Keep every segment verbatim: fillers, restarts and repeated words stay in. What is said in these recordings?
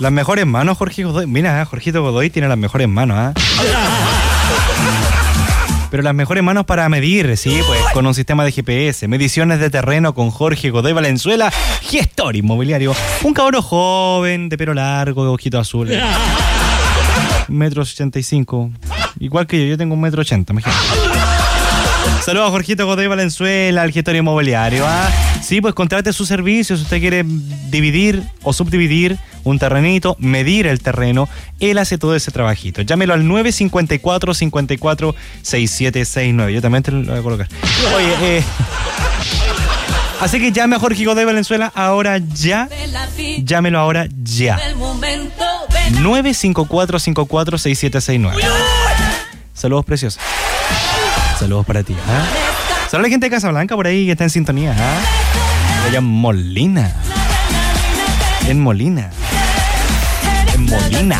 Las mejores manos, Jorge Godoy. Mira, Jorgito Godoy tiene las mejores manos, ¿ah? ¿eh? Pero las mejores manos para medir, sí, pues, con un sistema de G P S. Mediciones de terreno con Jorge Godoy Valenzuela, gestor inmobiliario. Un cabrón joven, de pelo largo, de ojitos azules. Metro ochenta y cinco. Igual que yo, yo tengo un metro ochenta, imagínate. Saludos a Jorgito Godoy Valenzuela, al gestor inmobiliario. ¿ah? Sí, pues contrate su servicio. Si usted quiere dividir o subdividir un terrenito, medir el terreno, él hace todo ese trabajito. Llámelo al nueve cinco cuatro, cinco cuatro, seis siete seis nueve. Yo también te lo voy a colocar. Oye, eh... así que llame a Jorge Godoy Valenzuela ahora ya. Llámelo ahora ya. nueve cinco cuatro, cinco cuatro, seis siete seis nueve. Saludos, preciosa. Saludos para ti. ¿eh? Saludos a la gente de Casablanca por ahí que está en sintonía. ¿eh? Allá en Molina. En Molina. En Molina.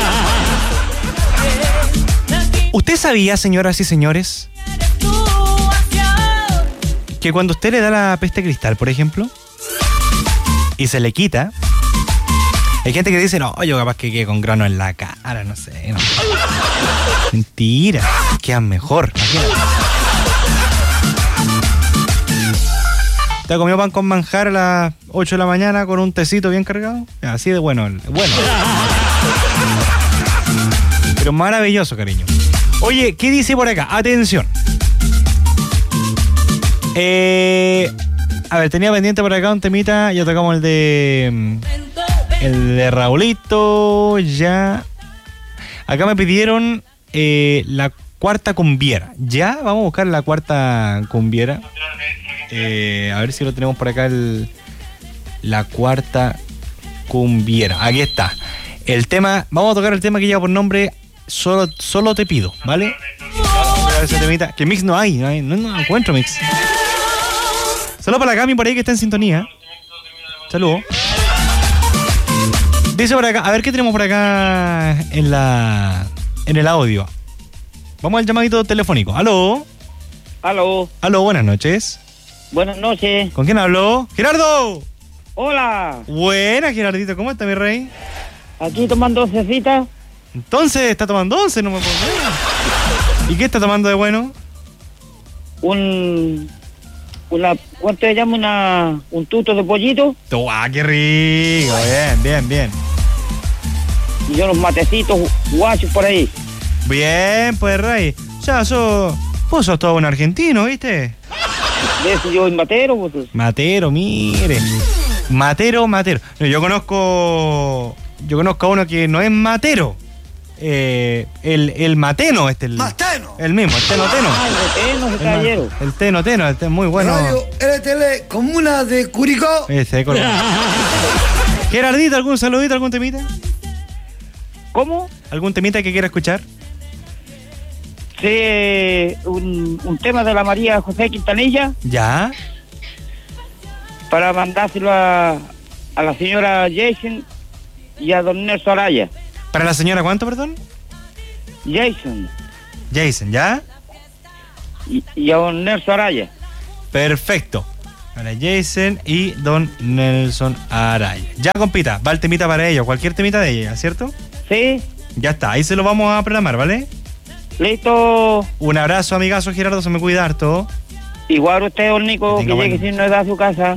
¿Usted sabía, señoras y señores, que cuando usted le da la peste cristal, por ejemplo, y se le quita, hay gente que dice, no, yo capaz que quede con grano en la cara, no sé. No. Mentira, quedan mejor. Imagínate. ¿Te ha comido pan con manjar a las ocho de la mañana con un tecito bien cargado? Así de bueno. Bueno. Pero maravilloso, cariño. Oye, ¿qué dice por acá? Atención. Eh, a ver, tenía pendiente por acá un temita. Ya tocamos el de... El de Raulito. Ya. Acá me pidieron eh, la cuarta cumbiera. Ya, vamos a buscar la cuarta cumbiera. Eh, a ver si lo tenemos por acá. El, la cuarta cumbiera. Aquí está. El tema. Vamos a tocar el tema que lleva por nombre Solo, solo te pido, ¿vale? Ese temita, que mix no hay, no, hay, no, no encuentro mix. Saludos para la Cami por ahí que está en sintonía. Saludos. Dice por acá, a ver qué tenemos por acá en la en el audio. Vamos al llamadito telefónico. ¿Aló? ¿Aló? ¿Aló? Buenas noches. Buenas noches. ¿Con quién habló? ¡Gerardo! Hola. Buena, Gerardito. ¿Cómo está, mi rey? Aquí tomando oncecita. Entonces, está tomando once, no me puedo creer. ¿Y qué está tomando de bueno? Un... Una... ¿Cuánto se llama? Una... Un tuto de pollito. ¡Ah, qué rico! Bien, bien, bien. Y unos matecitos guachos por ahí. Bien, pues, rey. O sea, sos... Vos sos todo un argentino, ¿viste? De eso yo soy matero, pues. Matero, mire. Matero, matero. No, yo conozco... Yo conozco a uno que no es matero. Eh, el, el mateno, este el, Mateno. el mismo, el teno teno. Ah, el teno, ese caballero. El teno teno, este es muy bueno. Radio L T L, comuna de Curicó. Ese, de Colombia. Gerardito, ¿algún saludito, algún temita? ¿Cómo? ¿Algún temita que quiera escuchar? Sí, un, un tema de la María José Quintanilla. ¿Ya? Para mandárselo a, a la señora Jason y a don Nelson Araya. ¿Para la señora cuánto, perdón? Jason. Jason, ¿ya? Y, y a don Nelson Araya. Perfecto. Para Jason y don Nelson Araya. Ya, compita, va el temita para ellos, cualquier temita de ella, ¿cierto? Sí. Ya está, ahí se lo vamos a programar, ¿vale? Listo. Un abrazo, amigazo Gerardo, se me cuida harto. Igual usted, don Nico, Que que tenga llegue buen- sin novedad a su casa.